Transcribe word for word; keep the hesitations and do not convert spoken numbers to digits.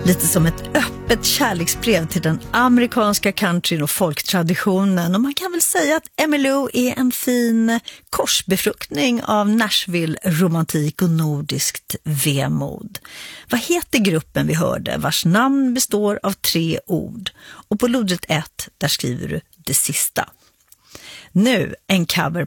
lite som ett öppet kärleksbrev till den amerikanska countryn och folktraditionen. Och man kan väl säga att Emmylou är en fin korsbefruktning av Nashville-romantik och nordiskt vemod. Vad heter gruppen vi hörde, vars namn består av tre ord? Och på lodret ett, där skriver du det sista. Nu en cover